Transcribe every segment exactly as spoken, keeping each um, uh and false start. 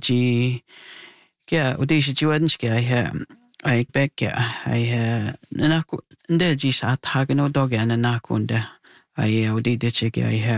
G yeah, udisha juanske I ha I back I ha naku nde G sa tagno dog and nakunda I udidich I ha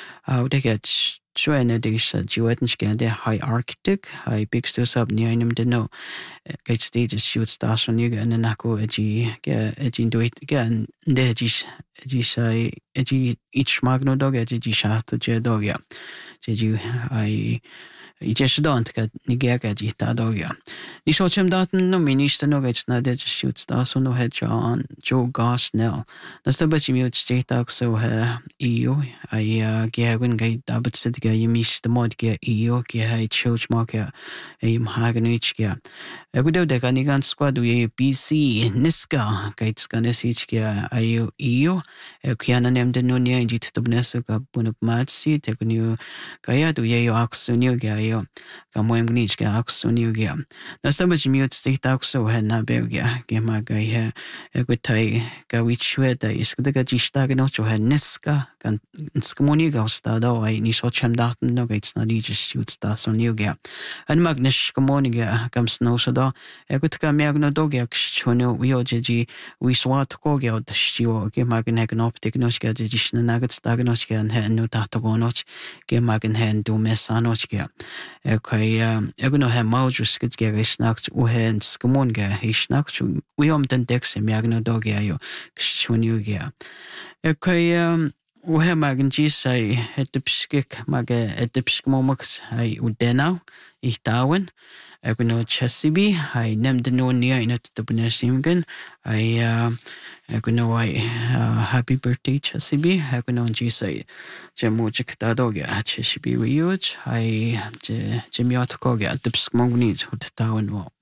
udegat Schwene dis juanske de high Arctic I big stus up near him to know get stages shoot stars on you and nako egi egi do it again de G G sai egi each magno dog egi G sa to je dog ya je I I just don't get Nigeria Gitadoria. Ni so chem dat no minister no get na de shoots da so no head John Joe Gas nel. Na sta bet mi ut state so ha E U I ge gun ge da bet sit ge you miss the mod ge E U ge ha church mark e im hagen ich ge. E gudo de kan gan squad we B C Niska ge gan es ich ge I U E U e kiana nem de no ni injit to bnesu ka bun mat si te kunu kaya du ye yo aksu ni ge ga moim gnich ga aksu ni ge na sta bet mi ut state aksu ha na be ge ge ma ga he e gutai ga wich shwe da is de ga jista ge no cho ha Niska gan skmoni ga sta da I ni so chem daten no ge na ni just shoot sta so ni ge an magnish skmoni ge gam sno so da e gut ga me no dog ge chono wi o ji wi swat ko ge od shio ge magen he gnop te gnos ge ji shna nagat sta gnos ge an he no ta to go noch ge magen he do me sa noch ge e kai e gno he maujus ge ge snakt u he skmon ge he snakt wi om den dex me no dog ge yo chonu ge e kai u he magen ji sai het de pskik mage et de pskmomax ai u denau ich dawen e gno chesibi ai nem de no nia in het de benesimgen ai e gno ai happy birthday chesibi e gno ji sai je mojik da dog ge chesibi wi uch ai je je mi atko ge de pskmogni hut dawen wo